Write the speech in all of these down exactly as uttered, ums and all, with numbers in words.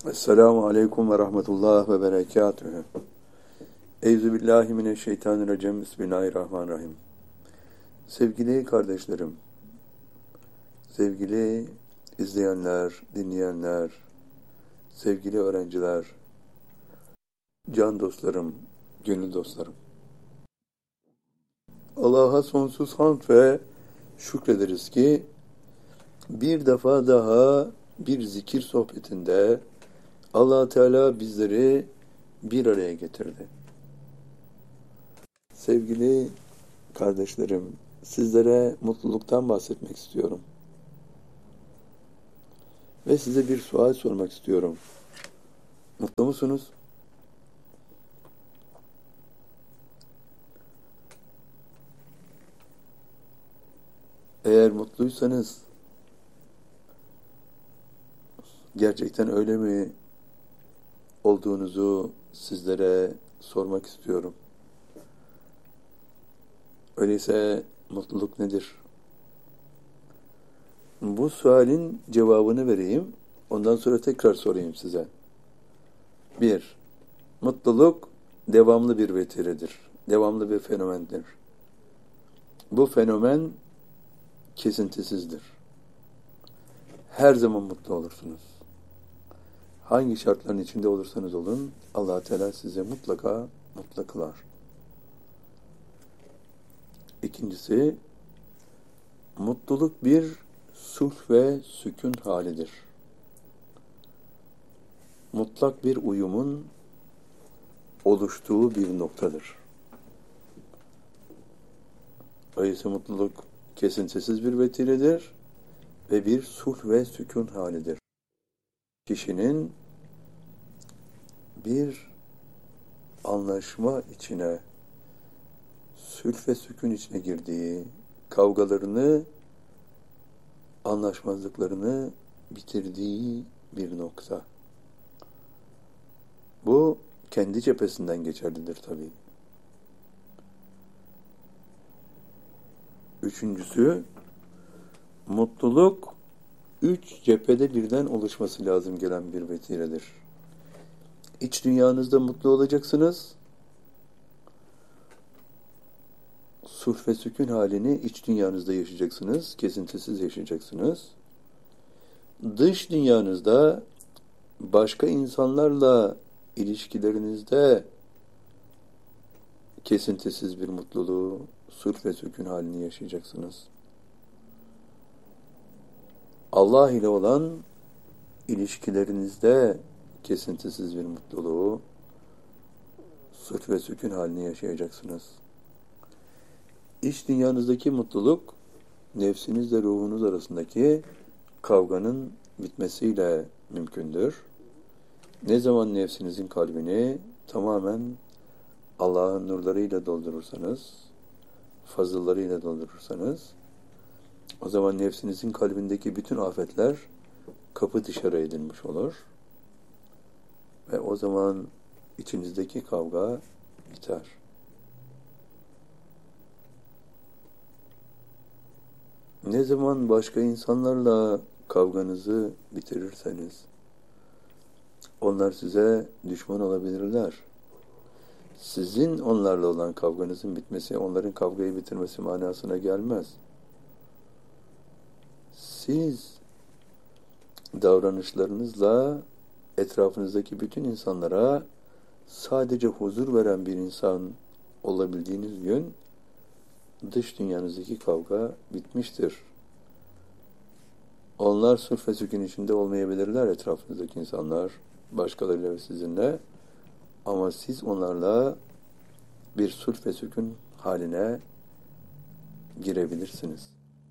Esselamu Aleyküm ve Rahmetullah ve Berekatühü. Euzubillahimineşşeytanirracim. Bismillahirrahmanirrahim. Sevgili kardeşlerim, sevgili izleyenler, dinleyenler, sevgili öğrenciler, can dostlarım, gönül dostlarım. Allah'a sonsuz hamd ve şükrederiz ki bir defa daha bir zikir sohbetinde Allah Teala bizleri bir araya getirdi. Sevgili kardeşlerim, sizlere mutluluktan bahsetmek istiyorum. Ve size bir sual sormak istiyorum. Mutlu musunuz? Eğer mutluysanız, gerçekten öyle mi olduğunuzu sizlere sormak istiyorum. Öyleyse mutluluk nedir? Bu sualin cevabını vereyim. Ondan sonra tekrar sorayım size. Bir, mutluluk devamlı bir vetiredir. Devamlı bir fenomendir. Bu fenomen kesintisizdir. Her zaman mutlu olursunuz. Hangi şartların içinde olursanız olun, Allah Teala size mutlaka mutlu kılar. İkincisi, mutluluk bir sulh ve sükun halidir. Mutlak bir uyumun oluştuğu bir noktadır. Öyleyse mutluluk kesintisiz bir vetiredir ve bir sulh ve sükun halidir. Kişinin bir anlaşma içine, sülh ve sükun içine girdiği, kavgalarını, anlaşmazlıklarını bitirdiği bir nokta. Bu kendi cephesinden geçerlidir tabii. Üçüncüsü, mutluluk üç cephede birden oluşması lazım gelen bir vetiredir. İç dünyanızda mutlu olacaksınız. Sulh ve sükun halini iç dünyanızda yaşayacaksınız. Kesintisiz yaşayacaksınız. Dış dünyanızda başka insanlarla ilişkilerinizde kesintisiz bir mutluluğu, sulh ve sükun halini yaşayacaksınız. Allah ile olan ilişkilerinizde kesintisiz bir mutluluğu, sulh ve sükun halini yaşayacaksınız. İç dünyanızdaki mutluluk, nefsinizle ruhunuz arasındaki kavganın bitmesiyle mümkündür. Ne zaman nefsinizin kalbini tamamen Allah'ın nurlarıyla doldurursanız, fazıllarıyla doldurursanız, o zaman nefsinizin kalbindeki bütün afetler kapı dışarı edilmiş olur. Ve o zaman içinizdeki kavga biter. Ne zaman başka insanlarla kavganızı bitirirseniz, onlar size düşman olabilirler. Sizin onlarla olan kavganızın bitmesi, onların kavgayı bitirmesi manasına gelmez. Siz davranışlarınızla etrafınızdaki bütün insanlara sadece huzur veren bir insan olabildiğiniz gün, dış dünyanızdaki kavga bitmiştir. Onlar sulh ve sükun içinde olmayabilirler, etrafınızdaki insanlar, başkalarıyla ve sizinle. Ama siz onlarla bir sulh ve sükun haline girebilirsiniz.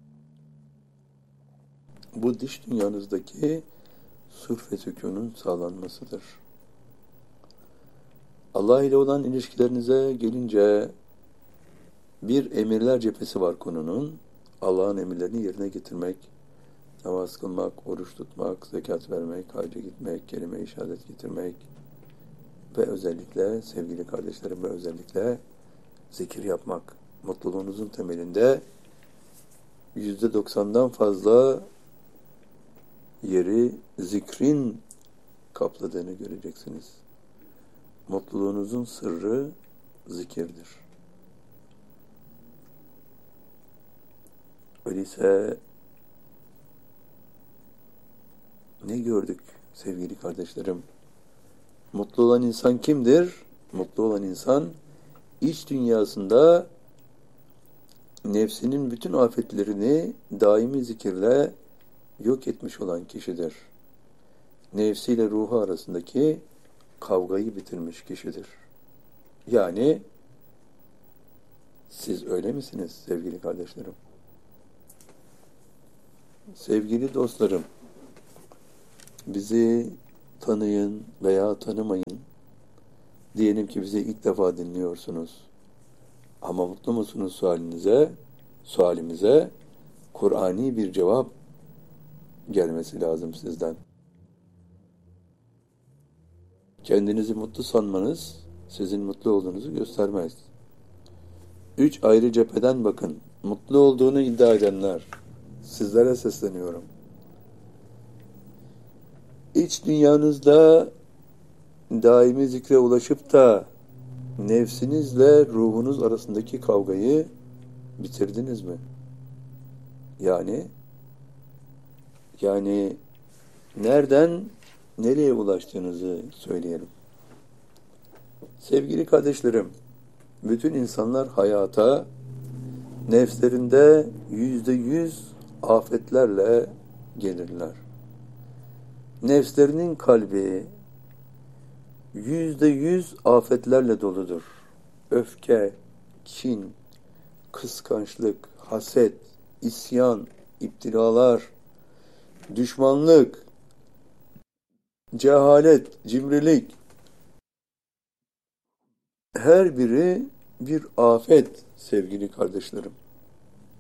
Bu dış dünyanızdaki sulh ve sükûnun sağlanmasıdır. Allah ile olan ilişkilerinize gelince bir emirler cephesi var konunun. Allah'ın emirlerini yerine getirmek, namaz kılmak, oruç tutmak, zekat vermek, hacca gitmek, kelime-i şehadet getirmek ve özellikle sevgili kardeşlerim ve özellikle zikir yapmak. Mutluluğunuzun temelinde yüzde doksandan fazla yeri zikrin kapladığını göreceksiniz. Mutluluğunuzun sırrı zikirdir. Öyleyse ne gördük sevgili kardeşlerim? Mutlu olan insan kimdir? Mutlu olan insan iç dünyasında nefsinin bütün afetlerini daimi zikirle yok etmiş olan kişidir. Nefsiyle ruhu arasındaki kavgayı bitirmiş kişidir. Yani siz öyle misiniz sevgili kardeşlerim? Sevgili dostlarım, bizi tanıyın veya tanımayın. Diyelim ki bizi ilk defa dinliyorsunuz. Ama mutlu musunuz sualinize, sualimize Kur'ani bir cevap gelmesi lazım sizden. Kendinizi mutlu sanmanız sizin mutlu olduğunuzu göstermez. Üç ayrı cepheden bakın. Mutlu olduğunu iddia edenler, sizlere sesleniyorum. İç dünyanızda daimi zikre ulaşıp da nefsinizle ruhunuz arasındaki kavgayı bitirdiniz mi? Yani yani nereden nereye ulaştığınızı söyleyelim. Sevgili kardeşlerim, bütün insanlar hayata nefslerinde yüzde yüz afetlerle gelirler. Nefslerinin kalbi yüzde yüz afetlerle doludur. Öfke, kin, kıskançlık, haset, isyan, iptilalar, düşmanlık, cehalet, cimrilik, her biri bir afet sevgili kardeşlerim.